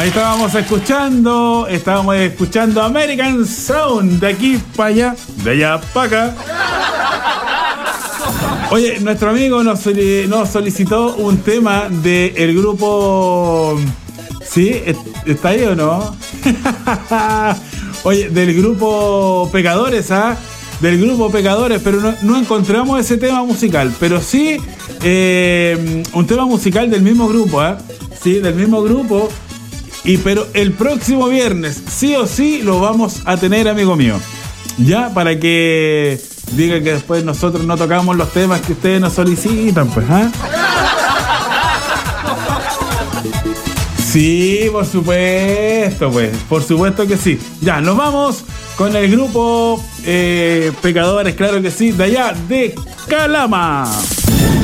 Ahí estábamos escuchando American Sound, de aquí para allá, de allá para acá. Oye, nuestro amigo nos solicitó un tema del grupo... ¿Sí? ¿Está ahí o no? Oye, del grupo Pecadores, ¿ah? Del grupo Pecadores, pero no encontramos ese tema musical, pero sí un tema musical del mismo grupo, ¿ah? Sí, del mismo grupo. Pero el próximo viernes, sí o sí, lo vamos a tener, amigo mío. Ya, para que digan que después nosotros no tocamos los temas que ustedes nos solicitan, pues, ¿ah? Sí, por supuesto, pues. Por supuesto que sí. Ya, nos vamos con el grupo Pecadores, claro que sí, de allá de Calama.